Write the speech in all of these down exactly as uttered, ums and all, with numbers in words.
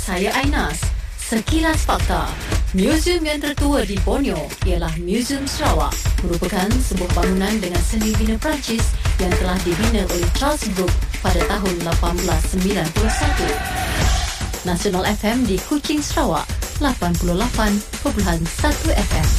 saya Ainas. Sekilas Fakta. Museum yang tertua di Borneo ialah Museum Sarawak, merupakan sebuah bangunan dengan seni bina Perancis yang telah dibina oleh Charles Brooke pada tahun lapan belas sembilan puluh satu. Nasional F M di Kuching, Sarawak, lapan puluh lapan perpuluhan satu F M.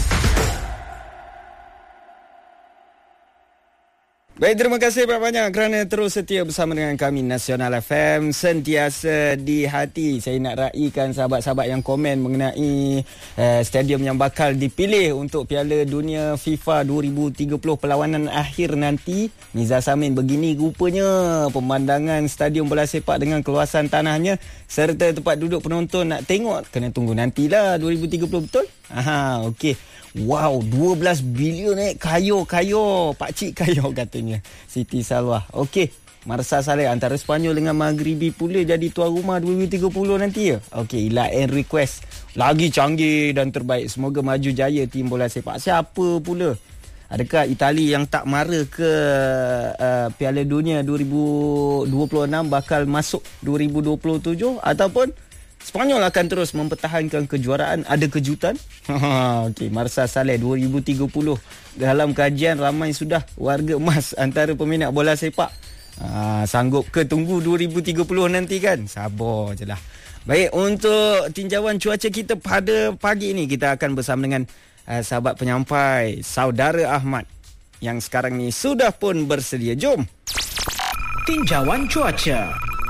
Baik, terima kasih banyak kerana terus setia bersama dengan kami Nasional F M. Sentiasa di hati. Saya nak raikan sahabat-sahabat yang komen mengenai uh, stadium yang bakal dipilih untuk Piala Dunia FIFA dua ribu tiga puluh perlawanan akhir nanti. Nizar Samin, begini rupanya pemandangan stadium bola sepak dengan keluasan tanahnya serta tempat duduk penonton. Nak tengok, kena tunggu nantilah dua ribu tiga puluh, betul? Aha, okey. Wow, dua belas bilion eh. Kayo, kayo. Pakcik kayo katanya Siti Salwah. Okey, Marsa Saleh, antara Sepanyol dengan Maghribi pula jadi tuan rumah dua ribu tiga puluh nanti ya. Okey, Ila and request lagi canggih dan terbaik. Semoga maju jaya tim bola sepak. Siapa pula? Adakah Itali yang tak mara ke uh, Piala Dunia dua ribu dua puluh enam bakal masuk dua ribu dua puluh tujuh, ataupun Sepanyol akan terus mempertahankan kejuaraan? Ada kejutan? Okey, Marsa Saleh, dua ribu tiga puluh. Dalam kajian ramai sudah warga emas antara peminat bola sepak. Ha, sanggup ke tunggu dua ribu tiga puluh nanti kan? Sabar je lah. Baik, untuk tinjauan cuaca kita pada pagi ini, kita akan bersama dengan uh, sahabat penyampai, Saudara Ahmad, yang sekarang ni sudah pun bersedia. Jom. Tinjauan cuaca.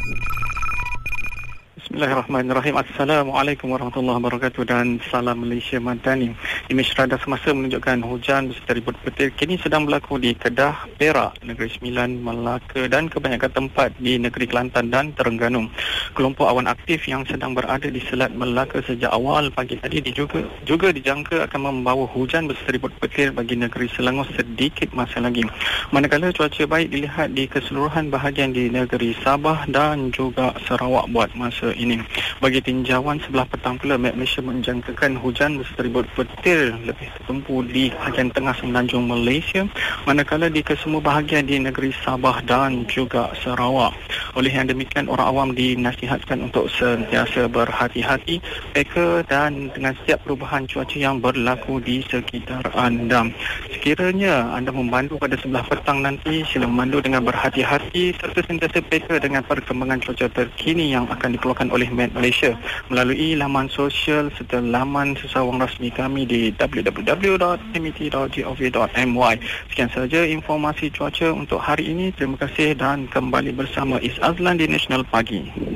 Bismillahirrahmanirrahim. Assalamualaikum warahmatullahi wabarakatuh dan salam Malaysia Madani. Imej radar semasa menunjukkan hujan beserta ribut petir kini sedang berlaku di Kedah, Perak, Negeri Sembilan, Melaka dan kebanyakan tempat di Negeri Kelantan dan Terengganu. Kelompok awan aktif yang sedang berada di Selat Melaka sejak awal pagi tadi juga juga dijangka akan membawa hujan beserta ribut petir bagi Negeri Selangor sedikit masa lagi. Manakala cuaca baik dilihat di keseluruhan bahagian di Negeri Sabah dan juga Sarawak buat masa ini. Bagi tinjauan sebelah petang pula, Met Malaysia menjangkakan hujan beserta ribut petir lebih tertumpu di bahagian tengah semenanjung Malaysia, manakala di kesemua bahagian di negeri Sabah dan juga Sarawak. Oleh yang demikian, orang awam dinasihatkan untuk sentiasa berhati-hati, peka dan dengan setiap perubahan cuaca yang berlaku di sekitar anda. Sekiranya anda memandu pada sebelah petang nanti, sila memandu dengan berhati-hati serta sentiasa peka dengan perkembangan cuaca terkini yang akan dikeluarkan oleh Met Malaysia melalui laman sosial serta laman sesawang rasmi kami di w w w dot m e t dot gov dot m y. Sekian sahaja informasi cuaca untuk hari ini. Terima kasih dan kembali bersama Is Azlan di Nasional Pagi.